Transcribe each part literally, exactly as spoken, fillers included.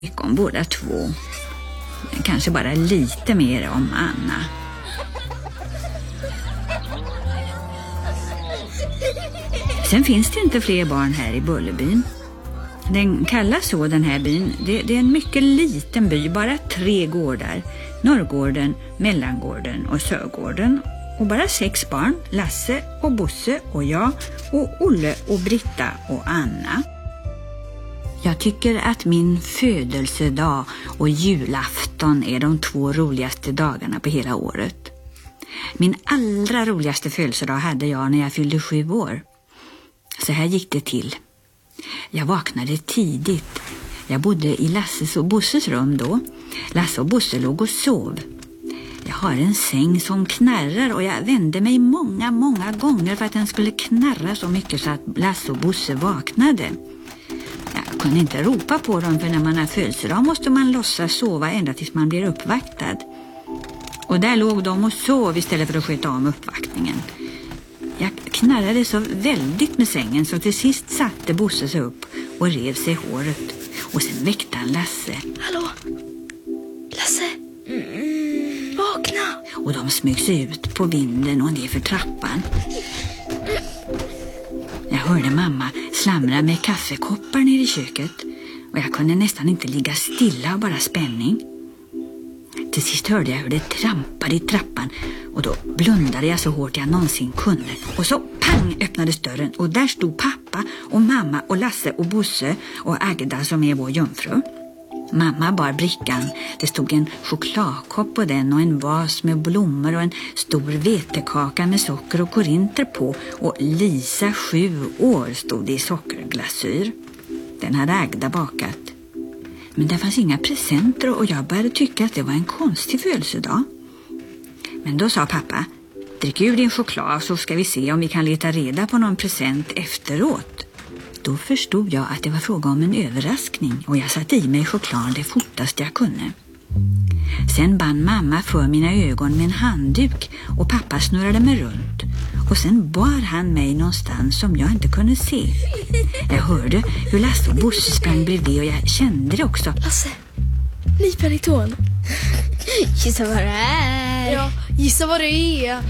mycket om båda två. Kanske bara lite mer om Anna. Sen finns det inte fler barn här i Bullerbyn. Den kallas så, den här byn. Det, det är en mycket liten by, bara tre gårdar. Norrgården, Mellangården och Sörgården. Och bara sex barn, Lasse och Bosse och jag och Olle och Britta och Anna. Jag tycker att min födelsedag och julafton är de två roligaste dagarna på hela året. Min allra roligaste födelsedag hade jag när jag fyllde sju år. Så här gick det till. Jag vaknade tidigt. Jag bodde i Lasses och Bosses rum då. Lasse och Bosse låg och sov. Jag har en säng som knarrar och jag vände mig många, många gånger för att den skulle knarra så mycket så att Lasse och Bosse vaknade. Jag kunde inte ropa på dem, för när man har födelsedag måste man låtsas sova ända tills man blir uppvaktad. Och där låg de och sov istället för att sköta om uppvaktningen. Jag knarrade så väldigt med sängen så till sist satte Bosse sig upp och rev sig håret. Och sen väckte han Lasse. Hallå? Lasse? Mm. Vakna! Och de smög sig ut på vinden och ner för trappan. Jag hörde mamma slamra med kaffekoppar ner i köket. Och jag kunde nästan inte ligga stilla av bara spänning. Till sist hörde jag hur det trampade i trappan. Och då blundade jag så hårt jag någonsin kunde. Och så pang öppnades dörren. Och där stod pappa och mamma och Lasse och Bosse och Agda som är vår jungfru. Mamma bar brickan. Det stod en chokladkopp på den och en vas med blommor och en stor vetekaka med socker och korinter på. Och Lisa, sju år, stod det i sockerglasyr. Den hade Agda bakat. Men det fanns inga presenter och jag började tycka att det var en konstig födelsedag. Men då sa pappa, drick ur din choklad så ska vi se om vi kan leta reda på någon present efteråt. Då förstod jag att det var fråga om en överraskning och jag satte i mig choklad det fortaste jag kunde. Sen band mamma för mina ögon med en handduk och pappa snurrade mig runt. Och sen bar han mig någonstans som jag inte kunde se. Jag hörde hur Lasse och Bosse sprang bredvid och jag kände det också. Lasse, nypa dig i tån. Gissa vad det är. Ja, gissa vad det är.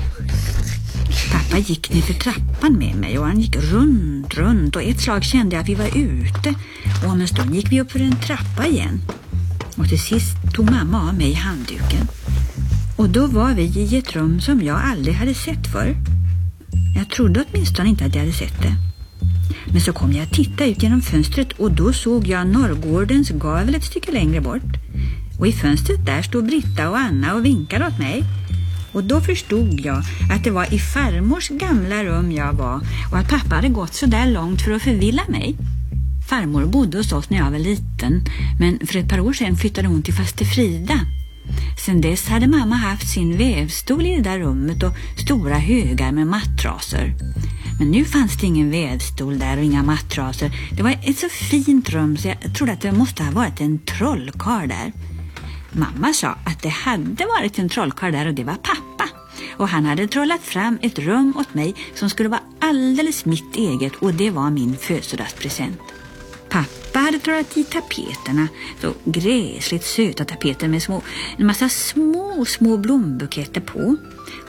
Pappa gick ner för trappan med mig och han gick runt, runt. Och ett slag kände jag att vi var ute. Och om en stund gick vi upp för en trappa igen. Och till sist tog mamma av mig handduken. Och då var vi i ett rum som jag aldrig hade sett förr. Jag trodde åtminstone inte att jag hade sett det. Men så kom jag att titta ut genom fönstret och då såg jag Norrgårdens gavel ett stycke längre bort. Och i fönstret där stod Britta och Anna och vinkade åt mig. Och då förstod jag att det var i farmors gamla rum jag var och att pappa hade gått så där långt för att förvilla mig. Farmor bodde hos oss när jag var liten, men för ett par år sedan flyttade hon till faste Frida. Sen dess hade mamma haft sin vävstol i det där rummet och stora högar med mattraser. Men nu fanns det ingen vävstol där och inga mattraser. Det var ett så fint rum så jag trodde att det måste ha varit en trollkarl där. Mamma sa att det hade varit en trollkarl där och det var pappa. Och han hade trollat fram ett rum åt mig som skulle vara alldeles mitt eget och det var min födelsedagspresent. Pappa hade trollat i tapeterna, så gräsligt söta tapeter med små, en massa små, små blombuketter på.